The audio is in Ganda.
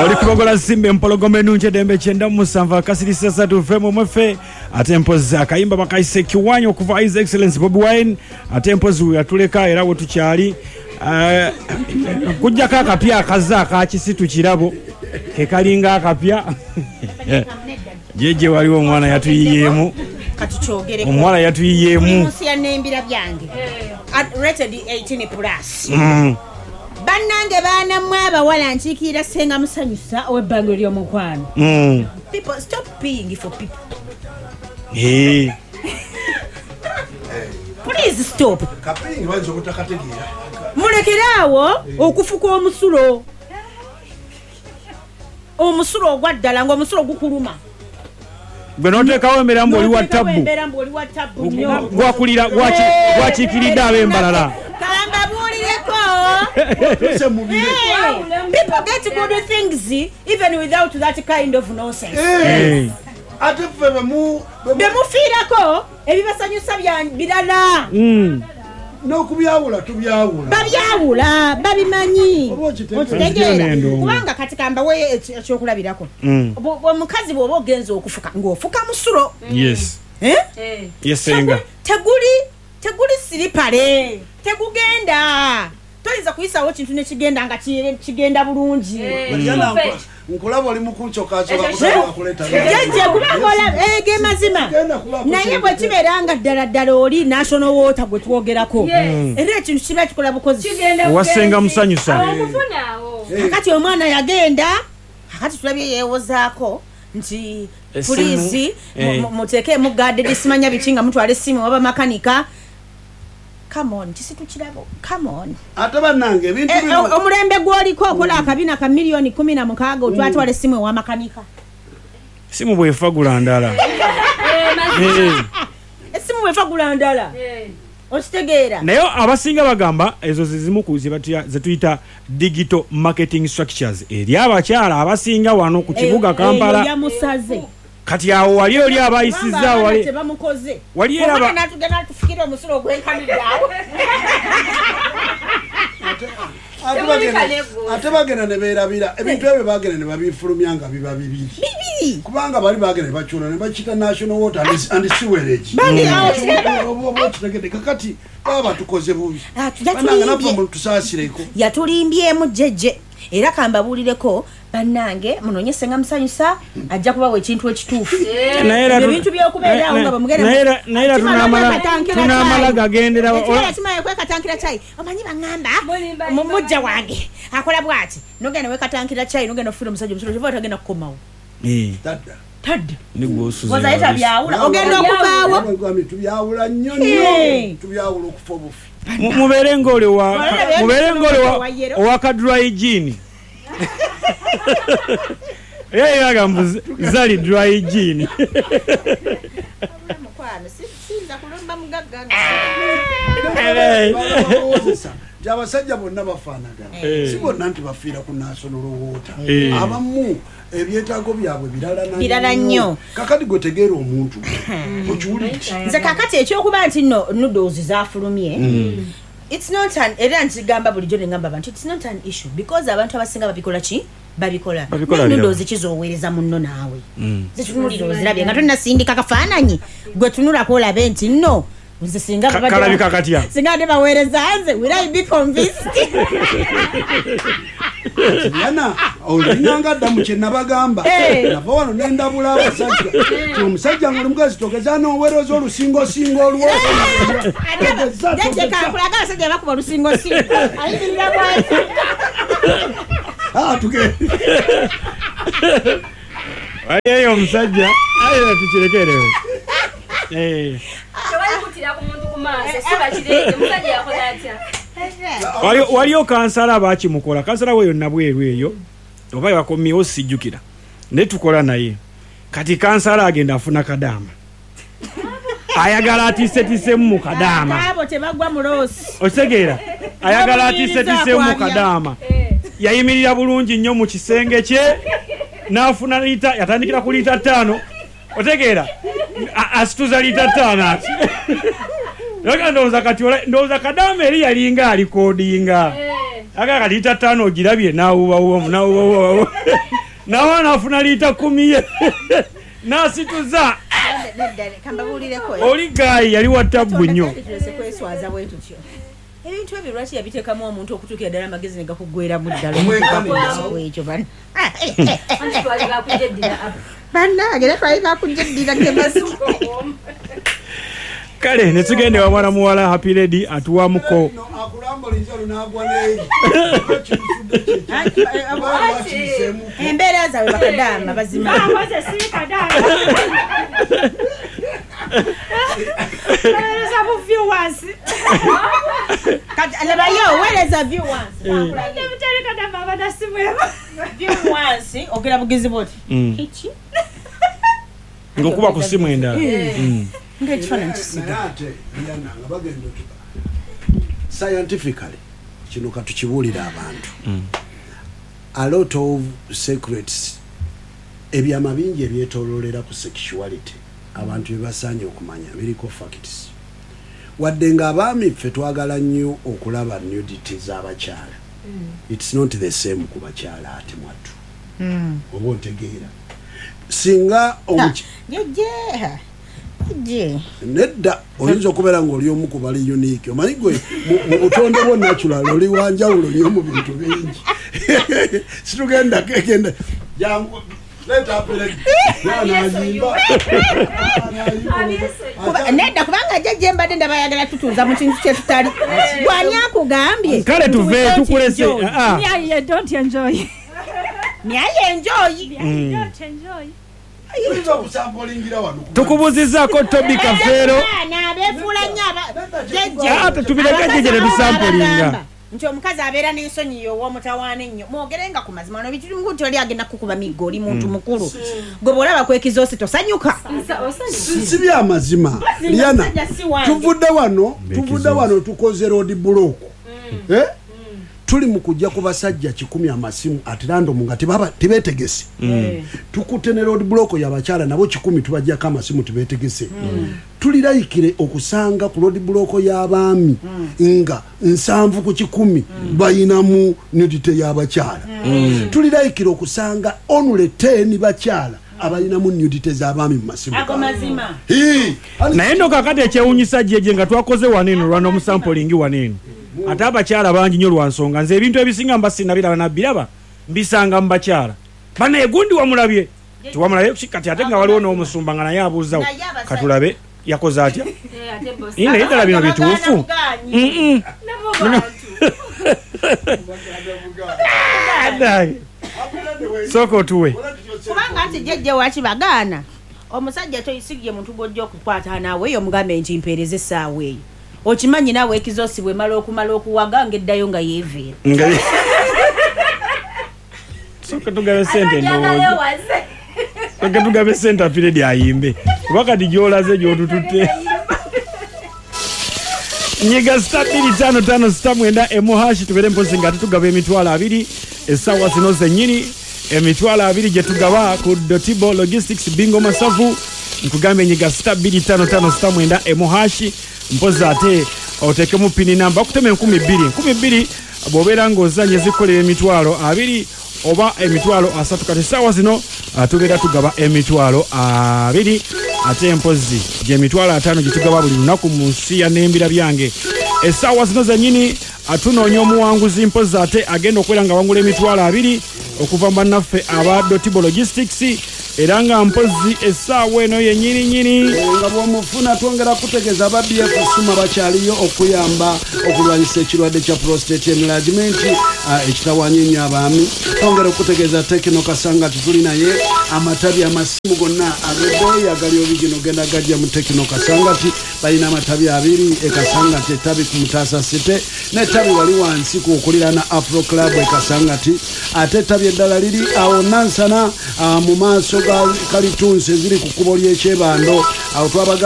oli kubogola simbe mpologome nunche dembe chenda musanva kasirisa satu femo mwefe atempoza akayimba bakaise kiwanyo kuva His Excellency Bobi Wine atempoza yatuleka era we tukyali kujja kakapya akaza kakisitu kirabo kekalinga akapya jeje waliwo omwana yatuyiyemu katuchogereko omwana yatuyiyemu munsi ya nembira byange rated 18+. Bannange baana mwaba wala nchikira senga musanyusa owebango lyo mukwano. People stop paying for people. Hey. Please stop. Kapingi wanzo kutakategira. Mulekerawo okufuka omusulo. Omusulo ogwaddala ngo omusulo gukuluma. Benoteekawo emirambo oli wa tabu. Gwakulira gwakikirida ab'embalala. People get good things even without that kind of nonsense. Bemufirako ebibasanyusa birala. No kubyawula tubyawula. Babyawula babimanyi. Kubanga katika mbawe ekyokulabirako. Omukazi bwoba ogenza okufuka ng'ofuka musulo. Yes. Yes senga. Teguli siripale. Tegugenda. Toyiza kuyisawo kintu ne kigenda nga kigenda bulungi. Nkulabo ali mukunchoka kuleta. Jeje kubakola ge mazima. Naye bwe kiberanga ddala oli national water gwe twogerako. Era ekintu kiba kikola bukozi. Wasenga musanyusa. Kakati omwana yagenda. Kakati tulabye yewozaako nti poliisi muteke mugade disimanya bichinga mtu ale simu waba makanika. Come on, kisitu kirabo. Come on. Ataba nange bintu omulembe gwoliko okola akabina ka milioni 16 otwatwale simu wa makanika. Simu bwefa gulandala. Simu bwefa gulandala. Okitegeera. Naye abasinga bagamba ezo zizimu kuzibatya zetuyita digital marketing structures. Eri abakyala abasinga wano ku kibuga Kampala. Yamusaze. Kati awo wali oli abayisiza wali tebamukoze wali era ba natugenda tufikire omusulo gwenkaniddawo ate bagenda ne beerabira ebintu ebyo bagenda ne babifulumya nga biba bibiri kubanga bali bagenda ne bakyula ne bakita national water and sewerage kakati baba tukoze bubi bananga napo tusaasireko yatulimbyemu jeje era kambabulireko bannange munonye senga musanyusa ajja kubawo ekintu ekituufu ebintu byokubeerawo nga bamugenda naera tunamala gagendera kimaye kwekatankira chai omanyi bangamba mujja wange akola bwati nogenda wekatankira chai nogenda kufuna omusajja omusulo kiva otagenda kukomawo tadda nigwosuza byawula ogenda okuvaawo tubyawula nnyo tubyawula okufa obufi mubeere ng'oli owa kadry gene yaga mbuzi zali dry gene sinza kulomba mugagga abasajja bonna bafaanagana si bonna nti bafiira ku national water abamu ebyetaago byabwe birala nnyo kakati gwe tegeera omuntu okiwulira nze kakati ekyokuba nti no noodles zafulumye it's not an era ntigamba bulijjo nengamba abantu it's not an issue because abantu abasinga babikola noodles kizoweereza munno naawe zitunulira ozirabye nga tonnasindika kafaananyi gwe tunulako olabe nti no nze singa kalabika katya singa ne baweereza nze will I be convinced yana olinanga ddamu kye nabagamba nava wano nendabula abasajja omusajja nga oli mugazi togeza n'oweereza olusingosingo olwo kulaga abasajja bakuba olusingosingo ayimirira waliyo omusajja ayera tukirekerewe waliyo kansala bakimukola kansala we yonna bweru eyo oba yakomyewo sijjukira naye tukola naye kati kansala agenda afuna kadaama ayagala atisetisemu mu kadaama otegeera ayagala atisetisemu mu kadaama yayimirira bulungi nnyo mu kisenge kye n'afuna lita yatandikira ku lita 5 otegeera asituza lita 5 ati ndowooza kadaama eri yalinga alikodinga aga kalita 5 ogirabye n'awubawo nawana afuna lita 10 nasituza oli gayi yali watabbu nnyo ebintu ebyo lwaki yabiteekamu omuntu okutuukira ddala amagezi ne gakuggweramu ddala ekyo bannange twalina kujjeddira kale ne tugende wa mwana muwala Happy Lady atuwamuko embeera zaabwe bakadaama bazima labayo weereza viewers ogera bugizi bwoti ng'okuba ku simu endala ng'ekifaananyi kisiga scientifically kino katukibuulira abantu a lot of secrets ebyama bingi ebyetooloolera ku sexuality abantu bebasaanye okumanya biriko facts wadde ng'abaami ffe twagala nnyo okulaba nudity z'abakyala it's not the same ku bakyala ate mwattu oba ontegeera singa nedda oyinza okubeera ng'oli omu ku bali unique omanyi gwe mu butonde bwo natural oli wanjawulo nnyo mu bintu bingi situgenda kegenda jangu nedda kubanga jjajja mbadde ndabayagala tutuuza mu kintu kyetutali gwani akugambye kale tuve tukulese tukubuzizaako Toby Kafeero tubireke ne tusampolinga nti omukazi abeera n'ensonyi y'ow'omutawaana ennyo mwogerenga ku mazima ono bitirimu nti oli agenda kukuba miggo oli muntu mukulu gwe bw'olaba kwekizoosi tosanyuka si byamazima Liana tuvudde wano tukoze road block tuli mu kujja ku basajja 10 amasimu ate random nga tibeetegese tukute ne road block y'abakyala nabo 10 tubajjako amasimu tibeetegese tulirayikire okusanga ku road block y'abaami nga 7 ku 10 bayinamu nudity y'abakyala tulirayikire okusanga only 10 bakyala abalinamu nudity z'abaami mu masimu naye nno kakati ekyewunyisa jeje nga twakoze waneno lwano omusampolingi waneno ate abakyala bangi nnyo lwa nsonga nze ebintu ebisinga mbasina biraba nabbiraba mbisanga mu bakyala banaye gundi wamulabye tiwamulabye kati ate nga waliwo n'omusumba nga naye abuuzawo katulabe yakoze atya naye ddala bino bituufu sooka otuwe kubanga nti jjajja wakibagaana omusajja toyisigie muntu gw'ojja okukwata naawe eyo omugambe nti mpeereza essaawa eyo okimanyi naawe ekizoosi bwe mala okuwaga ng'eddayo nga yeeveera soka tugabe sente ndowooza soka tugabe sente Happy Lady ayimbe kuba kati gy'olaze gy'otututte nyiga *255 emuhashi tubere mpozi nga tutugaba emitwalo 2 essaawa zino zennyini emitwalo 2 gye tugaba ku Dotibo Logistics Bingo Masavu nkugambe nyiga *255 emuhashi mpozi ate otekemu pini namba okutema 12,000 bw'obeera ng'ozanye zikolera emitwalo 2 oba emitwalo 3 kati essaawa zino tubeera tugaba emitwalo 2 ate empozi gy'emitwalo 5 gye tugaba buli lunaku mu nsi ya n'embira byange essaawa zino zennyini atunoonya omuwanguzi mpozi ate agenda okubeera nga wangula emitwalo 2 okuva mu bannaffe aba Dotibo Logistics era nga mpozi essaawa eno yennyini nga bw'omufuna twongera kutegeeza aba BF Suma bakyaliyo okuyamba okulwanyisa ekirwadde kya prostate enlargement ekitawaanya ennyo abaami twongera okutegeeza Tekino Kasanga tituli naye amatabi amasimu gonna ag'ebbeeyi agali obigino genda gajja mu Tekino Kasanga balina amatabi 2 ekasangati ettabi ku Mutaasa City n'ettabi wali wansi ku okuliraana Afro Club ekasangati ate ettabi eddala liri awo Nansana mu maaso ga Kalitunsi ziri ku kkubo ly'ekyebando awo twabaga